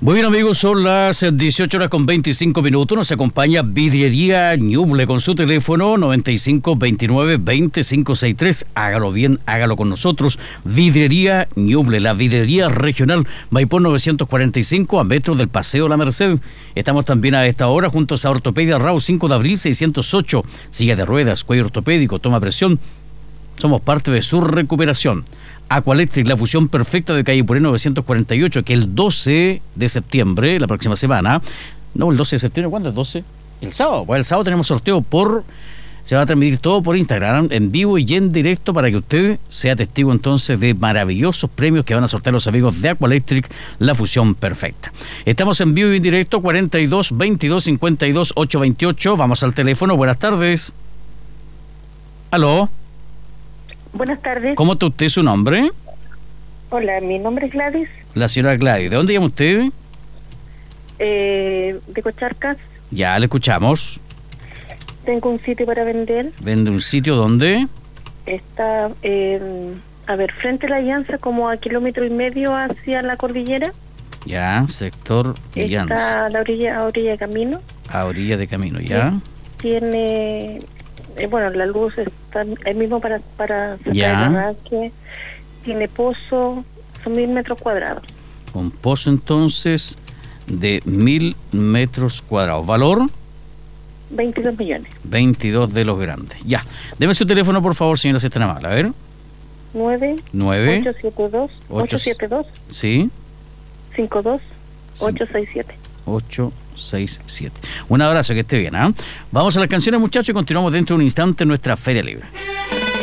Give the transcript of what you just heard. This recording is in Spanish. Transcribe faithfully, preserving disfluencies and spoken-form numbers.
Muy bien, amigos, son las dieciocho horas con veinticinco minutos. Nos acompaña Vidriería Ñuble con su teléfono noventa y cinco veintinueve veinticinco sesenta y tres. Hágalo bien, hágalo con nosotros. Vidriería Ñuble, la vidriería regional Maipú novecientos cuarenta y cinco, a metros del Paseo La Merced. Estamos también a esta hora juntos a Ortopedia Rao cinco de abril seiscientos ocho. Silla de ruedas, cuello ortopédico, toma presión. Somos parte de su recuperación. Aqualectric, la fusión perfecta de calle Puré novecientos cuarenta y ocho, que el doce de septiembre, la próxima semana, no, el doce de septiembre, ¿cuándo es doce? El sábado, pues el sábado tenemos sorteo por, se va a transmitir todo por Instagram, en vivo y en directo, para que usted sea testigo entonces de maravillosos premios que van a sortear los amigos de Aqualectric, la fusión perfecta. Estamos en vivo y en directo, cuarenta y dos veintidós cincuenta y dos ochocientos veintiocho, vamos al teléfono, buenas tardes. ¿Aló? Buenas tardes. ¿Cómo está usted, su nombre? Hola, mi nombre es Gladys. La señora Gladys. ¿De dónde llama usted? Eh, de Cocharcas. Ya, le escuchamos. Tengo un sitio para vender. ¿Vende un sitio dónde? Está, eh, a ver, frente a la Llanza, como a kilómetro y medio hacia la cordillera. Ya, sector Llanza. Está a la orilla, a orilla de camino. A orilla de camino, ya. Sí. Tiene... Eh, bueno, la luz está el mismo para para sacar ya. el arranque. Tiene pozo, son mil metros cuadrados. Un pozo entonces de mil metros cuadrados. ¿Valor? veintidós millones. veintidós de los grandes. Ya. Deme su teléfono, por favor, señora, si está amable. A ver. nueve nueve ocho siete dos ocho siete dos Sí. cinco dos ocho seis siete. ocho seis siete. Un abrazo, que esté bien, ¿eh? Vamos a las canciones, muchachos, y continuamos dentro de un instante en nuestra Feria Libre.